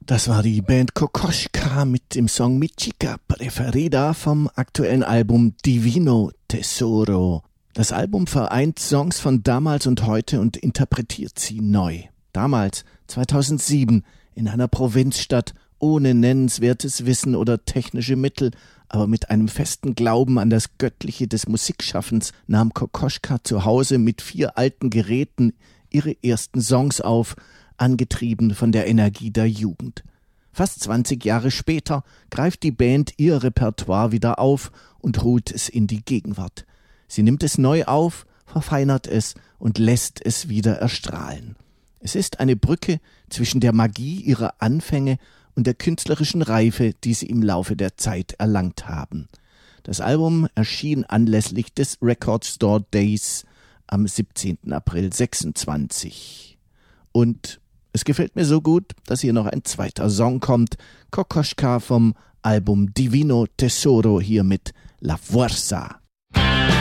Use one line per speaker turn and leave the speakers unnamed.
Das war die Band Kokoschka mit dem Song Mi Chica Preferida vom aktuellen Album Divino Tesoro. Das Album vereint Songs von damals und heute und interpretiert sie neu. Damals, 2007, in einer Provinzstadt ohne nennenswertes Wissen oder technische Mittel, aber mit einem festen Glauben an das Göttliche des Musikschaffens, nahm Kokoschka zu Hause mit 4 alten Geräten ihre ersten Songs auf, angetrieben von der Energie der Jugend. Fast 20 Jahre später greift die Band ihr Repertoire wieder auf und holt es in die Gegenwart. Sie nimmt es neu auf, verfeinert es und lässt es wieder erstrahlen. Es ist eine Brücke zwischen der Magie ihrer Anfänge und der künstlerischen Reife, die sie im Laufe der Zeit erlangt haben. Das Album erschien anlässlich des Record Store Days am 17. April 26. Und es gefällt mir so gut, dass hier noch ein zweiter Song kommt. Kokoschka vom Album Divino Tesoro hier mit La Fuerza.